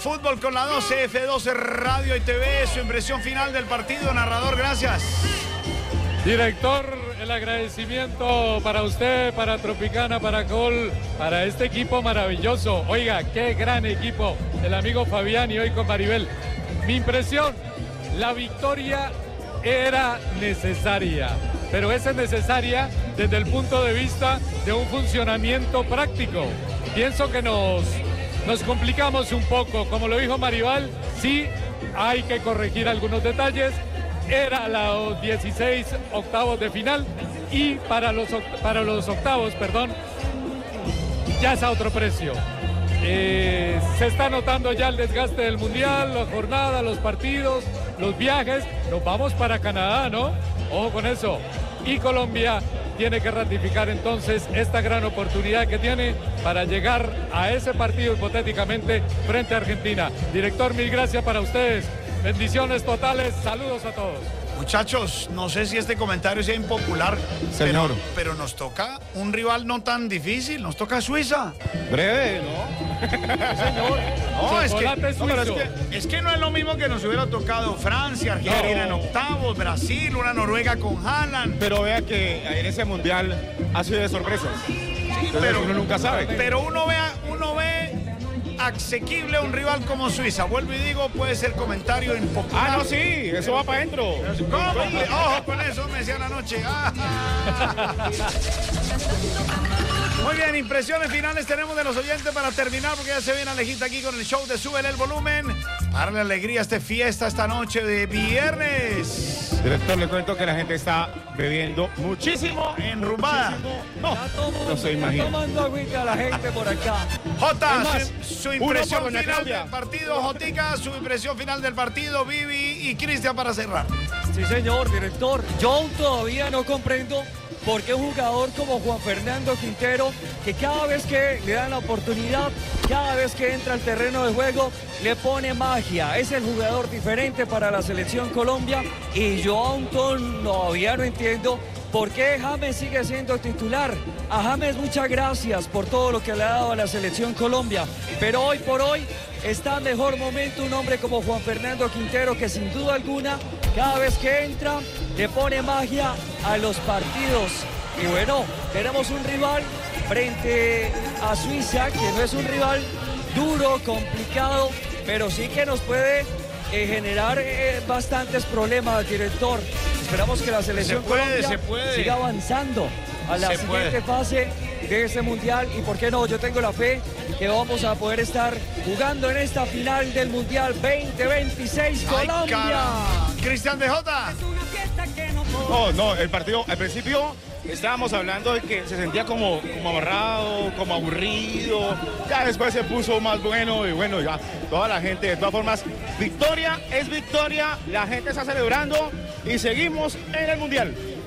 Fútbol con la 12, F12 Radio y TV, su impresión final del partido, narrador, gracias. Director, el agradecimiento para usted, para Tropicana, para Gol, para este equipo maravilloso. Oiga, qué gran equipo, el amigo Fabián y hoy con Maribel. Mi impresión, la victoria era necesaria, pero es necesaria desde el punto de vista de un funcionamiento práctico. Pienso que nos complicamos un poco, como lo dijo Maribel, sí hay que corregir algunos detalles. Era los 16 octavos de final y para los octavos, ya es a otro precio. Se está notando ya el desgaste del Mundial, las jornadas, los partidos, los viajes. Nos vamos para Canadá, ¿no? Ojo con eso. Y Colombia tiene que ratificar entonces esta gran oportunidad que tiene para llegar a ese partido hipotéticamente frente a Argentina. Director, mil gracias para ustedes. Bendiciones totales, saludos a todos. Muchachos, no sé si este comentario sea impopular, señor, pero nos toca un rival no tan difícil, nos toca Suiza. Breve, ¿no? Señor. No, es que no es lo mismo que nos hubiera tocado Francia, Argentina en octavos, Brasil, una Noruega con Haaland. Pero vea que en ese mundial ha sido de sorpresas. Sí, entonces, pero uno nunca sabe. Pero uno ve asequible a un rival como Suiza. Vuelvo y digo, puede ser comentario impopular. Ah, no, sí, eso va para adentro. Ojo con eso, me decían anoche. Muy bien, impresiones finales tenemos de los oyentes para terminar, porque ya se viene Alejita aquí con el show de Súbele el Volumen. Para darle alegría a esta fiesta esta noche de viernes. Director, le cuento que la gente está bebiendo muchísimo. Enrumbada. No se imagina. Tomando agüita a la gente por acá. Jota, su impresión final Claudia del partido. Jotica, su impresión final del partido. Vivi y Cristian para cerrar. Sí, señor, director. Yo todavía no comprendo por qué un jugador como Juan Fernando Quintero, que cada vez que le dan la oportunidad, cada vez que entra al terreno de juego, le pone magia. Es el jugador diferente para la selección Colombia y yo aún todavía no entiendo por qué James sigue siendo titular. A James muchas gracias por todo lo que le ha dado a la selección Colombia, pero hoy por hoy está en mejor momento un hombre como Juan Fernando Quintero, que sin duda alguna cada vez que entra le pone magia a los partidos. Y bueno, tenemos un rival frente a Suiza, que no es un rival duro, complicado, pero sí que nos puede generar bastantes problemas, director. Esperamos que la selección Colombia siga avanzando a la siguiente fase de este mundial, y por qué no, yo tengo la fe que vamos a poder estar jugando en esta final del Mundial 2026 Colombia. Cristian de Jota. No, el partido al principio estábamos hablando de que se sentía como amarrado, como aburrido. Ya después se puso más bueno y bueno, ya toda la gente, de todas formas, victoria es victoria, la gente está celebrando y seguimos en el Mundial.